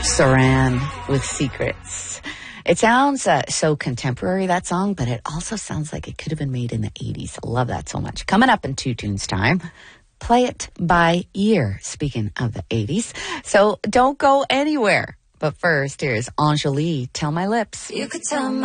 Saran with Secrets. It sounds so contemporary, that song, but it also sounds like it could have been made in the 80s. I love that so much. Coming up in Two Tunes time, play it by ear, speaking of the 80s. So don't go anywhere. But first, here's Angélie, Tell My Lips. You could tell my